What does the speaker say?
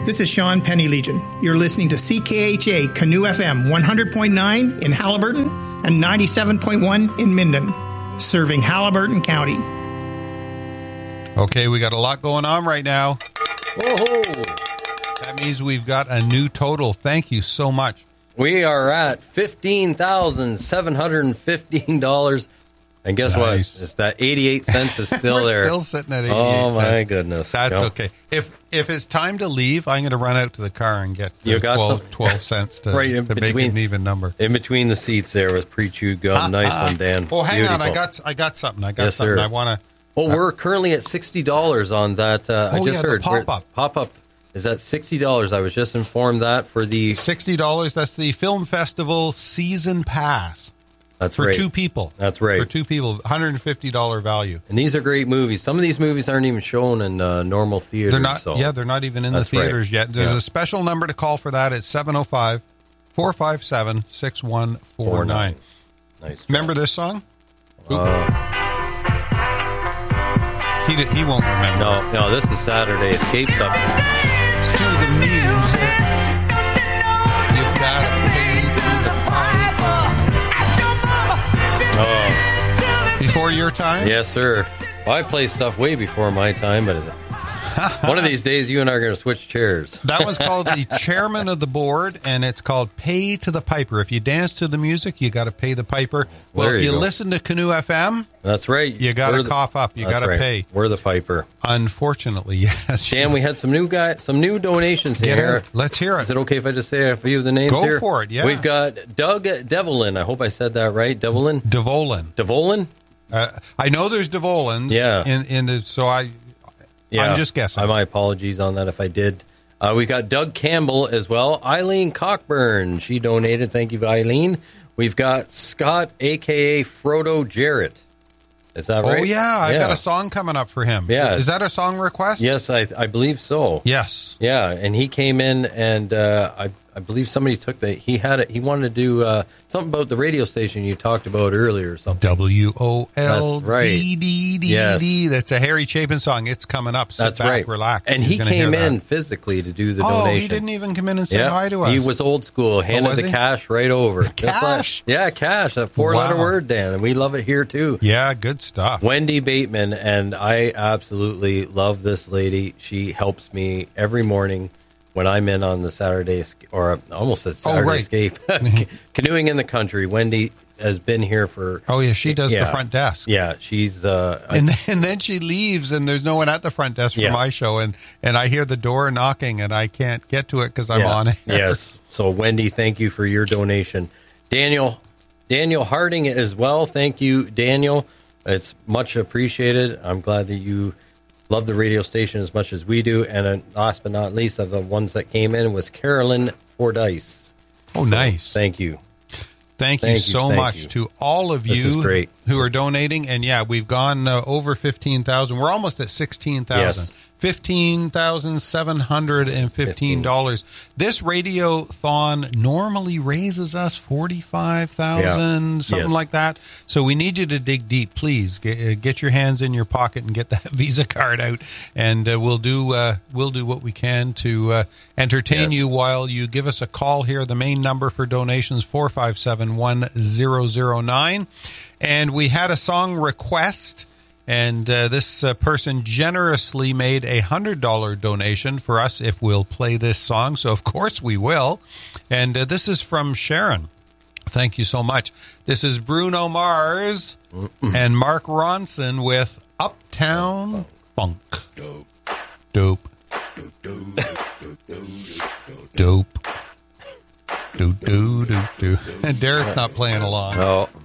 This is Sean Penny Legion. You're listening to CKHA Canoe FM 100.9 in Haliburton and 97.1 in Minden, serving Haliburton County. Okay, we got a lot going on right now. Whoa! That means we've got a new total. Thank you so much. We are at $15,715. And guess what? It's that 88 cents is still We're there. Still sitting at 88 cents. Oh, my goodness. That's okay. If it's time to leave, I'm going to run out to the car and get 12 cents to, right to make an even number. In between the seats there with pre-chewed gum. Nice one, Dan. Oh, hang Beautiful. on. I got something. Yes, something. Sir. I want to... Oh, we're currently at $60 on that. I just heard. Pop-up. Pop-up is at $60. I was just informed that for the... $60, that's the Film Festival Season Pass. That's for right. two people. That's right. For two people, $150 value. And these are great movies. Some of these movies aren't even shown in normal theaters. They're not. So. Yeah, they're not even in the theaters yet. There's a special number to call for that. It's 705-457-6149. Nice. Remember this song? He won't remember. No, this is Saturday Escape stuff. To the music. You've got to pay to the piper. Before your time? Yes, sir. Well, I play stuff way before my time, but one of these days you and I are going to switch chairs. That one's called The Chairman of the Board, and it's called Pay to the Piper. If you dance to the music, you got to pay the piper. Well, if you listen to Canoe FM, that's right. You got to cough up. You got to pay. We're the piper. Unfortunately, yes. Dan, we had some new donations here. Let's hear it. Is it okay if I just say a few of the names here? Go for it, yeah. We've got Doug Devolin. I hope I said that right. Devolin? Devolin? I know there's Devolins. Yeah. I'm just guessing. My apologies on that if I did. We've got Doug Campbell as well. Eileen Cockburn. She donated. Thank you, Eileen. We've got Scott, a.k.a. Frodo Jarrett. Is that right? Oh, yeah. I got a song coming up for him. Yeah. Is that a song request? Yes, I believe so. Yes. Yeah, and he came in and I believe somebody took he wanted to do something about the radio station you talked about earlier or something. WOLDDD. Yes. That's a Harry Chapin song. It's coming up. Sit back, relax. And he came in physically to do the donation. Oh, he didn't even come in and say hi to us. He was old school. Handed the cash right over. Cash? Cash. That 4-letter word, Dan. And we love it here, too. Yeah, good stuff. Wendy Bateman, and I absolutely love this lady. She helps me every morning when I'm in on the Saturday, or almost a Saturday Escape, canoeing in the country. Wendy has been here for... Oh, yeah, she does the front desk. Yeah, she's... and then she leaves, and there's no one at the front desk for my show, and I hear the door knocking, and I can't get to it because I'm on it. Yes. So, Wendy, thank you for your donation. Daniel Harding as well. Thank you, Daniel. It's much appreciated. I'm glad that you love the radio station as much as we do. And last but not least, of the ones that came in was Carolyn Fordyce. Oh, nice. Thank you. Thank you so much to all of you who are donating. And yeah, we've gone over 15,000. We're almost at 16,000. Yes. $15,715. This radiothon normally raises us $45,000, something like that. So we need you to dig deep. Please get your hands in your pocket and get that Visa card out, and we'll do what we can to entertain you while you give us a call here. The main number for donations 457-1009, and we had a song request. And this person generously made a $100 donation for us if we'll play this song. So, of course, we will. And this is from Sharon. Thank you so much. This is Bruno Mars and Mark Ronson with Uptown Funk. Dope. And Derek's not playing along. No.